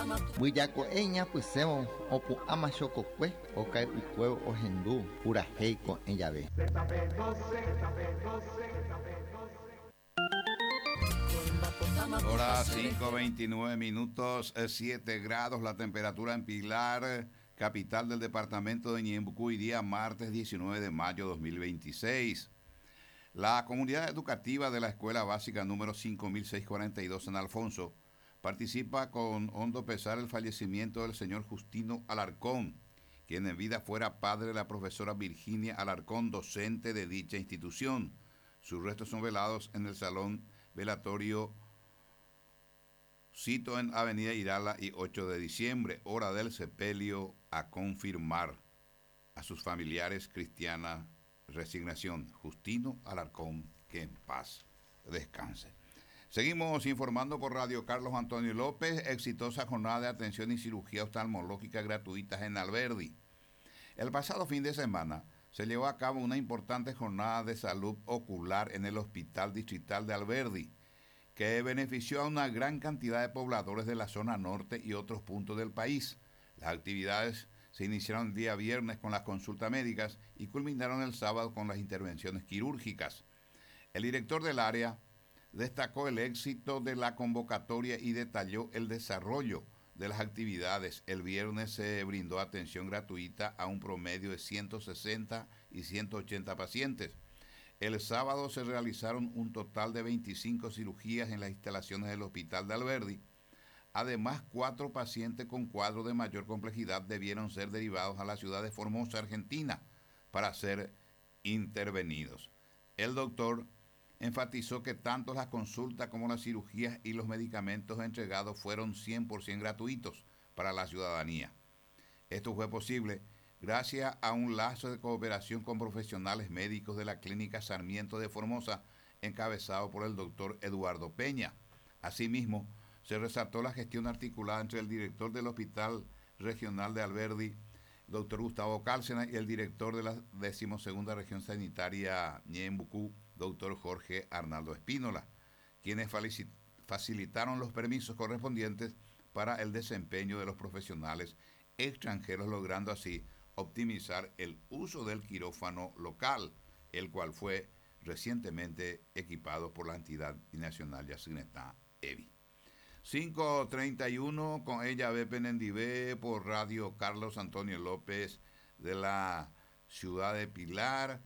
Buillaco eña pusemos opu ama chococue okai ucuevo ojendu pura heico en llave. Hora 5:29 minutos, 7 grados la temperatura en Pilar, capital del departamento de Ñembucú, y día martes 19 de mayo 2026. La comunidad educativa de la Escuela Básica número 5642 en Alfonso participa con hondo pesar el fallecimiento del señor Justino Alarcón, quien en vida fuera padre de la profesora Virginia Alarcón, docente de dicha institución. Sus restos son velados en el Salón Velatorio Cito en Avenida Irala y 8 de diciembre, hora del sepelio a confirmar. A sus familiares, cristiana resignación. Justino Alarcón, que en paz descanse. Seguimos informando por Radio Carlos Antonio López. Exitosa jornada de atención y cirugía oftalmológica gratuitas en Alberdi. El pasado fin de semana se llevó a cabo una importante jornada de salud ocular en el Hospital Distrital de Alberdi, que benefició a una gran cantidad de pobladores de la zona norte y otros puntos del país. Las actividades se iniciaron el día viernes con las consultas médicas y culminaron el sábado con las intervenciones quirúrgicas. El director del área destacó el éxito de la convocatoria y detalló el desarrollo de las actividades. El viernes se brindó atención gratuita a un promedio de 160 y 180 pacientes. El sábado se realizaron un total de 25 cirugías en las instalaciones del Hospital de Alberdi. Además, 4 pacientes con cuadros de mayor complejidad debieron ser derivados a la ciudad de Formosa, Argentina, para ser intervenidos. El doctor enfatizó que tanto las consultas como las cirugías y los medicamentos entregados fueron 100% gratuitos para la ciudadanía. Esto fue posible gracias a un lazo de cooperación con profesionales médicos de la Clínica Sarmiento de Formosa, encabezado por el doctor Eduardo Peña. Asimismo, se resaltó la gestión articulada entre el director del Hospital Regional de Alberdi, doctor Gustavo Cárcena, y el director de la 12ª Región Sanitaria Ñembucú, doctor Jorge Arnaldo Espínola, quienes facilitaron los permisos correspondientes para el desempeño de los profesionales extranjeros, logrando así optimizar el uso del quirófano local, el cual fue recientemente equipado por la entidad nacional Yacinetá EVI. 5:31, con ella ve Penendivé por Radio Carlos Antonio López de la ciudad de Pilar.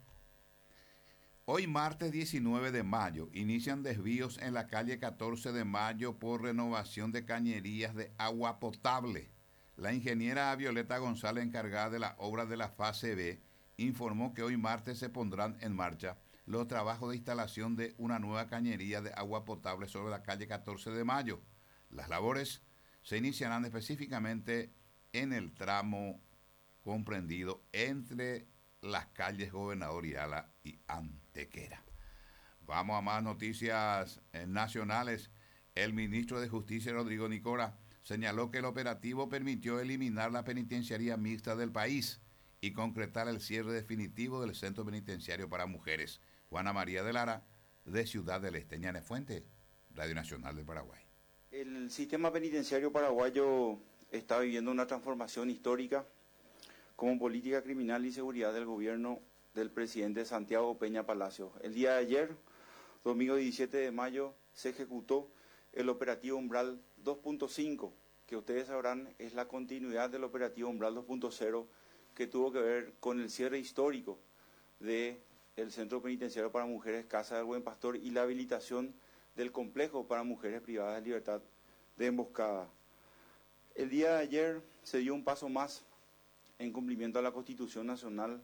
Hoy martes 19 de mayo inician desvíos en la calle 14 de mayo por renovación de cañerías de agua potable. La ingeniera Violeta González, encargada de la obra de la fase B, informó que hoy martes se pondrán en marcha los trabajos de instalación de una nueva cañería de agua potable sobre la calle 14 de mayo. Las labores se iniciarán específicamente en el tramo comprendido entre las calles Gobernador Yala y Antequera. Vamos a más noticias nacionales. El ministro de Justicia, Rodrigo Nicola, señaló que el operativo permitió eliminar la penitenciaría mixta del país y concretar el cierre definitivo del centro penitenciario para mujeres. Juana María de Lara, de Ciudad del Este. Ñane Fuente, Radio Nacional de Paraguay. El sistema penitenciario paraguayo está viviendo una transformación histórica como política criminal y seguridad del gobierno del presidente Santiago Peña Palacios. El día de ayer, domingo 17 de mayo, se ejecutó el operativo Umbral 2.5, que ustedes sabrán es la continuidad del operativo Umbral 2.0, que tuvo que ver con el cierre histórico del Centro Penitenciario para Mujeres Casa del Buen Pastor y la habilitación del complejo para mujeres privadas de libertad de Emboscada. El día de ayer se dio un paso más en cumplimiento a la Constitución Nacional,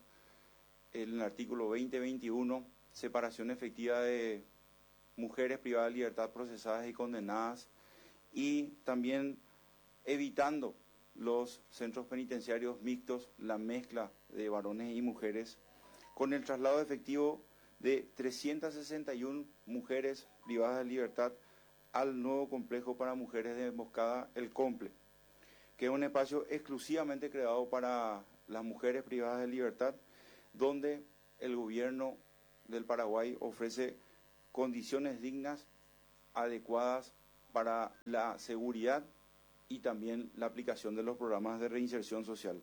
en el artículo 2021, separación efectiva de mujeres privadas de libertad procesadas y condenadas, y también evitando los centros penitenciarios mixtos, la mezcla de varones y mujeres, con el traslado efectivo de 361 mujeres privadas de libertad al nuevo complejo para mujeres de Emboscada, el COMPLE, que es un espacio exclusivamente creado para las mujeres privadas de libertad, donde el gobierno del Paraguay ofrece condiciones dignas, adecuadas para la seguridad y también la aplicación de los programas de reinserción social.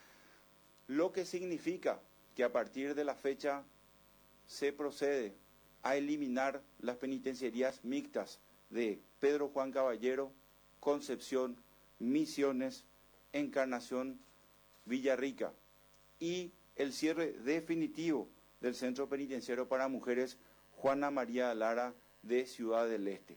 Lo que significa que a partir de la fecha se procede a eliminar las penitenciarías mixtas de Pedro Juan Caballero, Concepción, Misiones, Encarnación, Villarrica y el cierre definitivo del Centro Penitenciario para Mujeres Juana María Lara de Ciudad del Este.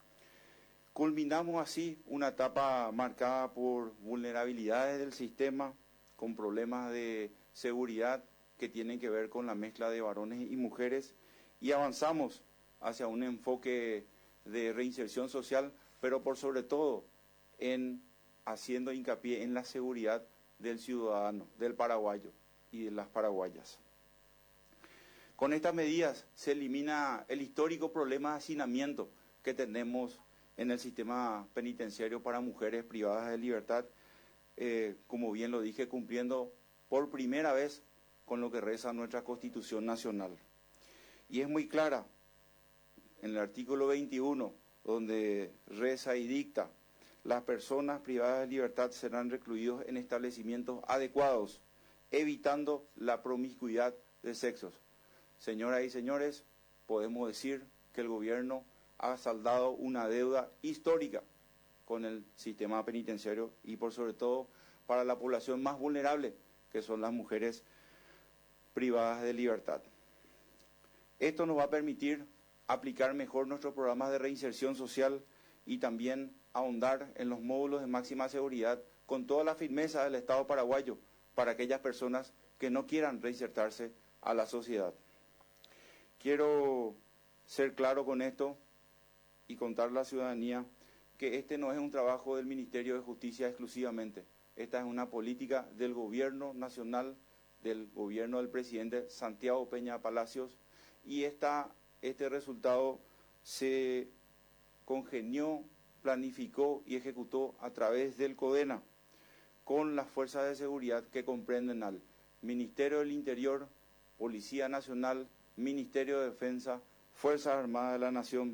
Culminamos así una etapa marcada por vulnerabilidades del sistema, con problemas de seguridad que tienen que ver con la mezcla de varones y mujeres, y avanzamos hacia un enfoque de reinserción social, pero por sobre todo en haciendo hincapié en la seguridad del ciudadano, del paraguayo y de las paraguayas. Con estas medidas se elimina el histórico problema de hacinamiento que tenemos en el sistema penitenciario para mujeres privadas de libertad, como bien lo dije, cumpliendo por primera vez con lo que reza nuestra Constitución Nacional. Y es muy clara en el artículo 21, donde reza y dicta: las personas privadas de libertad serán recluidos en establecimientos adecuados, evitando la promiscuidad de sexos. Señoras y señores, podemos decir que el gobierno ha saldado una deuda histórica con el sistema penitenciario y por sobre todo para la población más vulnerable, que son las mujeres privadas de libertad. Esto nos va a permitir aplicar mejor nuestros programas de reinserción social y también ahondar en los módulos de máxima seguridad con toda la firmeza del Estado paraguayo para aquellas personas que no quieran reinsertarse a la sociedad. Quiero ser claro con esto y contarle a la ciudadanía que este no es un trabajo del Ministerio de Justicia exclusivamente. Esta es una política del Gobierno Nacional, del gobierno del presidente Santiago Peña Palacios, y este resultado se congenió, planificó y ejecutó a través del CODENA con las fuerzas de seguridad que comprenden al Ministerio del Interior, Policía Nacional, Ministerio de Defensa, Fuerzas Armadas de la Nación.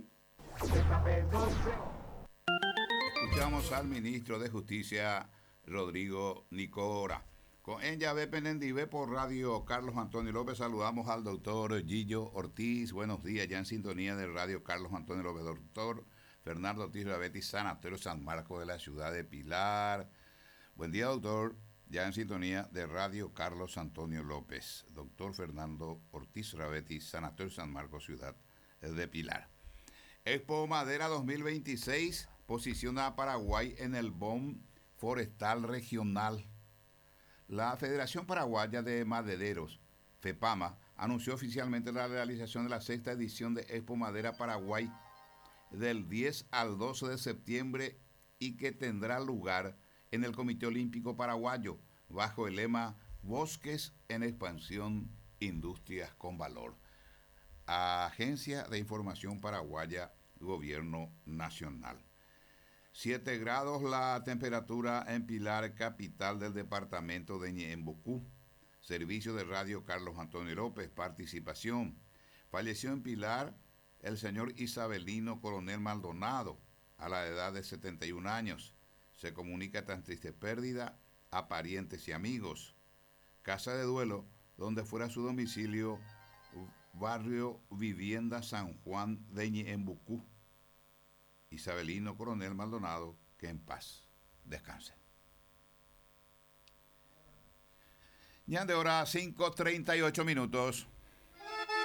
Escuchamos al ministro de Justicia, Rodrigo Nicora. Con Llave Penendive por Radio Carlos Antonio López, saludamos al doctor Gillo Ortiz. Buenos días, ya en sintonía de Radio Carlos Antonio López. Doctor Fernando Ortiz Ravetti, Sanatorio San Marcos de la ciudad de Pilar. Buen día, doctor, ya en sintonía de Radio Carlos Antonio López. Doctor Fernando Ortiz Ravetti, Sanatorio San Marcos, ciudad de Pilar. Expo Madera 2026 posiciona a Paraguay en el BOM Forestal Regional. La Federación Paraguaya de Madereros, FEPAMA, anunció oficialmente la realización de la 6ª edición de Expo Madera Paraguay del 10 al 12 de septiembre y que tendrá lugar en el Comité Olímpico Paraguayo bajo el lema Bosques en Expansión, Industrias con Valor. Agencia de Información Paraguaya, Gobierno Nacional. 7 grados la temperatura en Pilar, capital del departamento de Ñeembucú. Servicio de Radio Carlos Antonio López, participación. Falleció en Pilar el señor Isabelino Coronel Maldonado, a la edad de 71 años. Se comunica tan triste pérdida a parientes y amigos. Casa de duelo, donde fuera su domicilio, barrio Vivienda San Juan de Ñeembucú. Isabelino Coronel Maldonado, que en paz descanse. Ya de hora 5:38.